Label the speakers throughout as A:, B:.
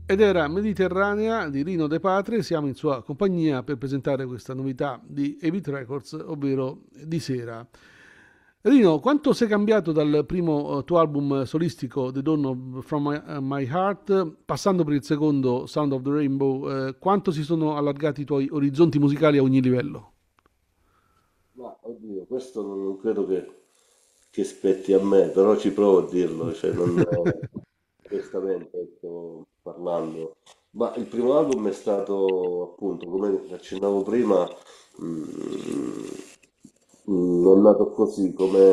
A: Ed era Mediterranea di Rino De Patri, siamo in sua compagnia per presentare questa novità di Evit Records, ovvero Di Sera. Rino, quanto sei cambiato dal primo tuo album solistico, The Dawn From My Heart, passando per il secondo, Sound of the Rainbow, quanto si sono allargati i tuoi orizzonti musicali a ogni livello?
B: Ma oddio, questo non credo che spetti a me, però ci provo a dirlo, cioè non, onestamente, ecco, parlando. Ma il primo album è stato, appunto, come accennavo prima, mm, è nato così,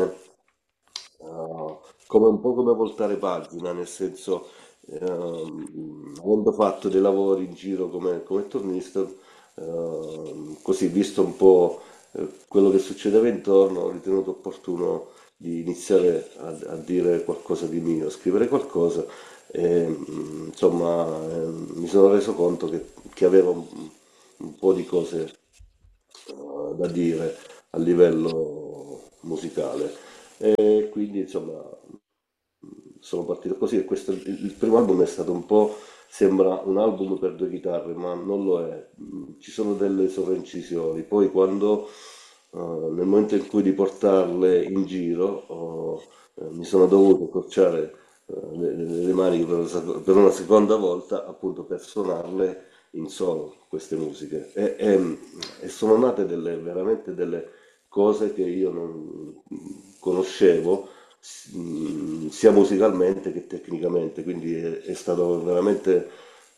B: come un po' come voltare pagina, nel senso, avendo fatto dei lavori in giro come turnista, così visto un po' quello che succedeva intorno, ho ritenuto opportuno di iniziare a dire qualcosa di mio, a scrivere qualcosa e insomma mi sono reso conto che avevo un po' di cose da dire a livello musicale e quindi insomma sono partito così e questo, il primo album è stato un po', sembra un album per due chitarre, ma non lo è. Ci sono delle sovraincisioni, poi quando nel momento in cui di portarle in giro mi sono dovuto accorciare le maniche per una seconda volta appunto per suonarle in solo queste musiche e sono nate veramente delle cose che io non conoscevo sia musicalmente che tecnicamente, quindi è stato veramente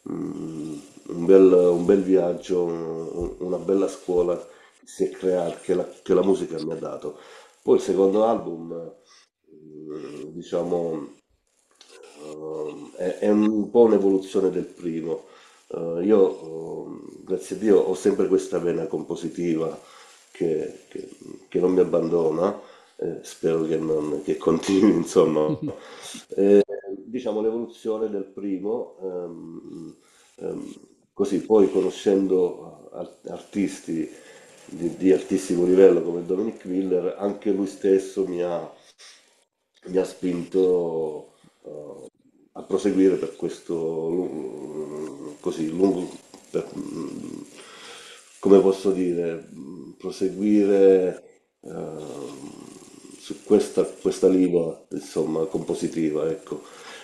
B: un bel viaggio, una bella scuola che si è creata, che la musica mi ha dato. Poi il secondo album, diciamo, è un po' un'evoluzione del primo. Io, grazie a Dio, ho sempre questa vena compositiva che, che- che non mi abbandona, spero che continui, insomma. Eh, diciamo l'evoluzione del primo, ehm, così poi conoscendo artisti di altissimo livello come Dominic Miller, anche lui stesso mi ha spinto a proseguire per questo così lungo, come posso dire, proseguire su questa linea, insomma, compositiva, ecco.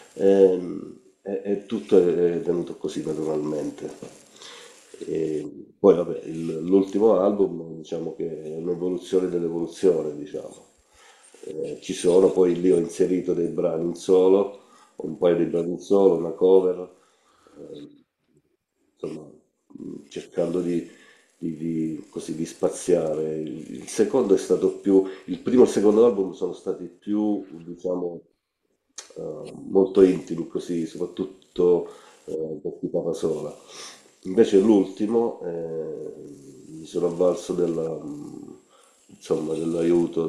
B: E tutto è venuto così naturalmente. E poi, vabbè, l'ultimo album, diciamo che è un'evoluzione dell'evoluzione, diciamo. Ci sono, poi lì ho inserito dei brani in solo, un paio di brani in solo, una cover, eh, insomma, cercando così, di spaziare. Il secondo è stato più, il primo e il secondo album sono stati più, diciamo, molto intimi, così, soprattutto per chitarra sola. Invece l'ultimo mi sono avvalso insomma, dell'aiuto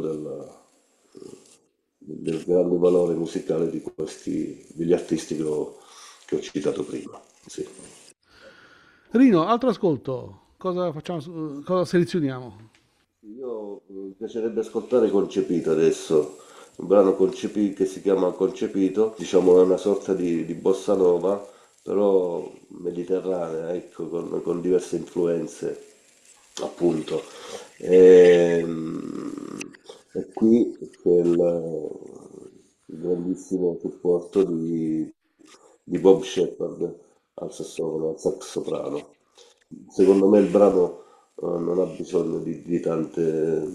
B: del grande valore musicale degli artisti che ho citato prima. Sì.
A: Rino, altro ascolto, cosa facciamo, cosa selezioniamo?
B: Io mi piacerebbe ascoltare Concepito adesso, un brano che si chiama Concepito, diciamo è una sorta di bossa nova, però mediterranea, ecco, con diverse influenze, appunto. E, e qui c'è il grandissimo supporto di Bob Shepard al sassofono, al sax soprano. Secondo me il brano non ha bisogno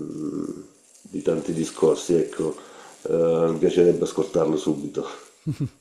B: di tanti discorsi, ecco, mi piacerebbe ascoltarlo subito.